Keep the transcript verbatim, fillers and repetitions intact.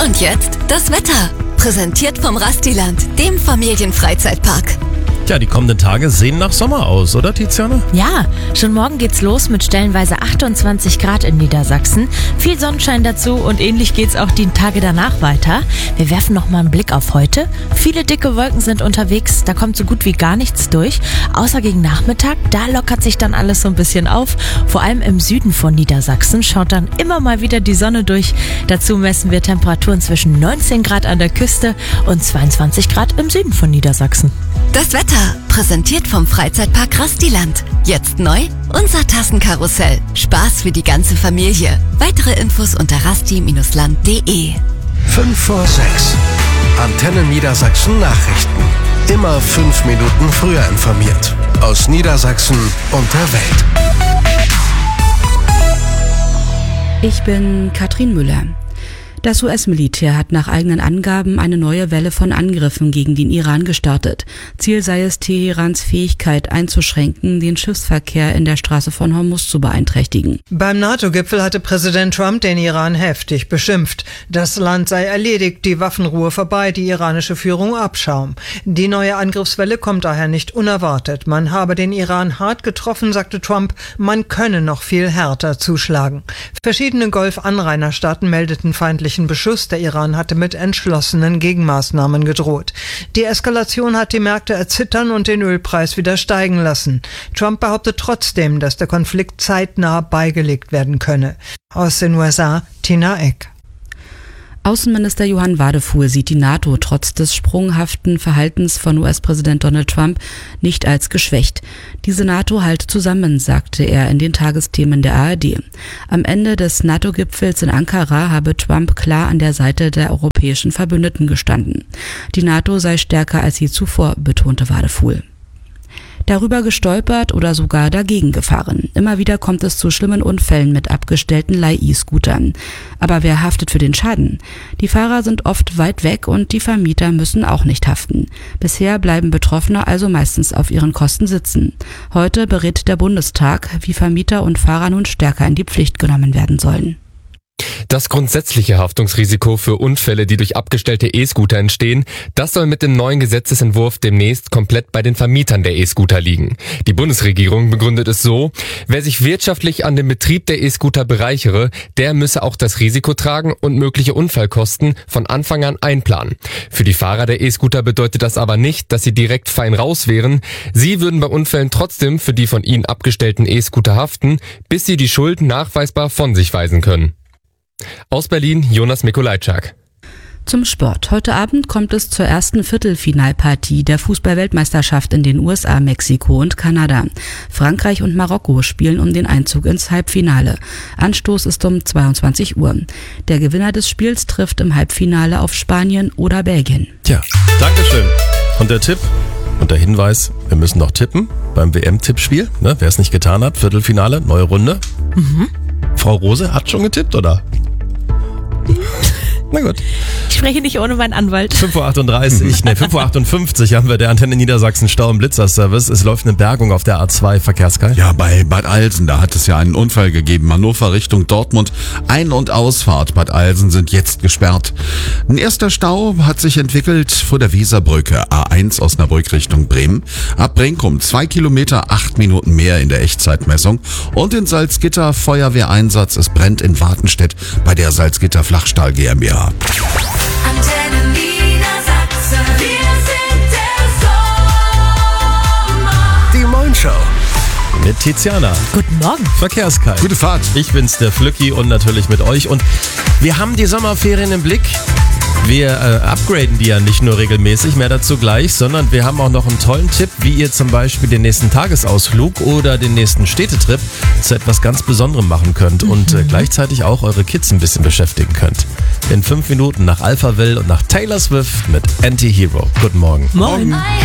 Und jetzt das Wetter. Präsentiert vom Rastiland, dem Familienfreizeitpark. Ja, die kommenden Tage sehen nach Sommer aus, oder Tiziana? Ja, schon morgen geht's los mit stellenweise achtundzwanzig Grad in Niedersachsen. Viel Sonnenschein dazu und ähnlich geht's auch die Tage danach weiter. Wir werfen noch mal einen Blick auf heute. Viele dicke Wolken sind unterwegs, da kommt so gut wie gar nichts durch. Außer gegen Nachmittag, da lockert sich dann alles so ein bisschen auf. Vor allem im Süden von Niedersachsen schaut dann immer mal wieder die Sonne durch. Dazu messen wir Temperaturen zwischen neunzehn Grad an der Küste und zweiundzwanzig Grad im Süden von Niedersachsen. Das Wetter, präsentiert vom Freizeitpark Rastiland. Jetzt neu, unser Tassenkarussell. Spaß für die ganze Familie. Weitere Infos unter rasti Bindestrich land punkt de. fünf vor sechs. Antenne Niedersachsen Nachrichten. Immer fünf Minuten früher informiert. Aus Niedersachsen und der Welt. Ich bin Katrin Müller. Das U S-Militär hat nach eigenen Angaben eine neue Welle von Angriffen gegen den Iran gestartet. Ziel sei es, Teherans Fähigkeit einzuschränken, den Schiffsverkehr in der Straße von Hormuz zu beeinträchtigen. Beim NATO-Gipfel hatte Präsident Trump den Iran heftig beschimpft. Das Land sei erledigt, die Waffenruhe vorbei, die iranische Führung Abschaum. Die neue Angriffswelle kommt daher nicht unerwartet. Man habe den Iran hart getroffen, sagte Trump, man könne noch viel härter zuschlagen. Verschiedene Golf-Anrainerstaaten meldeten feindliche Beschuss. Der Iran hatte mit entschlossenen Gegenmaßnahmen gedroht. Die Eskalation hat die Märkte erzittern und den Ölpreis wieder steigen lassen. Trump behauptet trotzdem, dass der Konflikt zeitnah beigelegt werden könne. Aus den U S A, Tina Eck. Außenminister Johann Wadefuhl sieht die NATO trotz des sprunghaften Verhaltens von U S-Präsident Donald Trump nicht als geschwächt. Diese NATO halte zusammen, sagte er in den Tagesthemen der A R D. Am Ende des NATO-Gipfels in Ankara habe Trump klar an der Seite der europäischen Verbündeten gestanden. Die NATO sei stärker als je zuvor, betonte Wadefuhl. Darüber gestolpert oder sogar dagegen gefahren. Immer wieder kommt es zu schlimmen Unfällen mit abgestellten Leih-E-Scootern. Aber wer haftet für den Schaden? Die Fahrer sind oft weit weg und die Vermieter müssen auch nicht haften. Bisher bleiben Betroffene also meistens auf ihren Kosten sitzen. Heute berät der Bundestag, wie Vermieter und Fahrer nun stärker in die Pflicht genommen werden sollen. Das grundsätzliche Haftungsrisiko für Unfälle, die durch abgestellte E-Scooter entstehen, das soll mit dem neuen Gesetzesentwurf demnächst komplett bei den Vermietern der E-Scooter liegen. Die Bundesregierung begründet es so, wer sich wirtschaftlich an dem Betrieb der E-Scooter bereichere, der müsse auch das Risiko tragen und mögliche Unfallkosten von Anfang an einplanen. Für die Fahrer der E-Scooter bedeutet das aber nicht, dass sie direkt fein raus wären. Sie würden bei Unfällen trotzdem für die von ihnen abgestellten E-Scooter haften, bis sie die Schuld nachweisbar von sich weisen können. Aus Berlin, Jonas Mikolajczak. Zum Sport. Heute Abend kommt es zur ersten Viertelfinalpartie der Fußball-Weltmeisterschaft in den U S A, Mexiko und Kanada. Frankreich und Marokko spielen um den Einzug ins Halbfinale. Anstoß ist um zweiundzwanzig Uhr. Der Gewinner des Spiels trifft im Halbfinale auf Spanien oder Belgien. Tja, Dankeschön. Und der Tipp und der Hinweis, wir müssen noch tippen beim W M-Tippspiel. Ne? Wer es nicht getan hat, Viertelfinale, neue Runde. Mhm. Frau Rose hat schon getippt, oder? Na gut. Ich spreche nicht ohne meinen Anwalt. fünf Uhr achtunddreißig, ne, fünf Uhr achtundfünfzig haben wir der Antenne Niedersachsen Stau- und Blitzerservice. Es läuft eine Bergung auf der A zwei, Verkehrskai. Ja, bei Bad Alsen, da hat es ja einen Unfall gegeben. Hannover Richtung Dortmund. Ein- und Ausfahrt Bad Alsen sind jetzt gesperrt. Ein erster Stau hat sich entwickelt vor der Weserbrücke. A eins Osnabrück Richtung Bremen. Ab Brenkum zwei Kilometer, acht Minuten mehr in der Echtzeitmessung. Und in Salzgitter Feuerwehreinsatz. Es brennt in Wartenstedt bei der Salzgitter Flachstahl GmbH. Antenne Niedersachsen, wir sind der Sommer. Die Moin Show. Mit Tiziana. Guten Morgen. Verkehrskai. Gute Fahrt. Ich bin's, der Flücki, und natürlich mit euch. Und wir haben die Sommerferien im Blick. Wir äh, upgraden die ja nicht nur regelmäßig, mehr dazu gleich, sondern wir haben auch noch einen tollen Tipp, wie ihr zum Beispiel den nächsten Tagesausflug oder den nächsten Städtetrip zu etwas ganz Besonderem machen könnt mhm. und äh, gleichzeitig auch eure Kids ein bisschen beschäftigen könnt. In fünf Minuten nach Alphaville und nach Taylor Swift mit Anti-Hero. Guten Morgen. Morgen. I